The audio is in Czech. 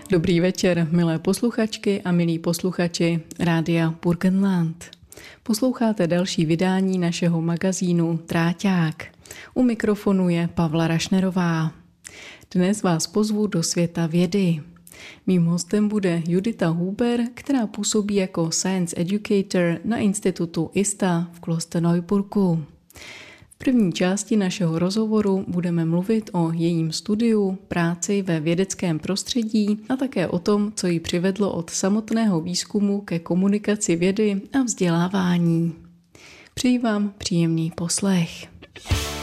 Dobrý večer, milé posluchačky a milí posluchači Rádia Burgenland. Posloucháte další vydání našeho magazínu Tráťák. U mikrofonu je Pavla Rašnerová. Dnes vás pozvu do světa vědy. Mým hostem bude Judita Huber, která působí jako Science Educator na institutu ISTA v Klosterneuburgu. V první části našeho rozhovoru budeme mluvit o jejím studiu, práci ve vědeckém prostředí a také o tom, co ji přivedlo od samotného výzkumu ke komunikaci vědy a vzdělávání. Přeji vám příjemný poslech.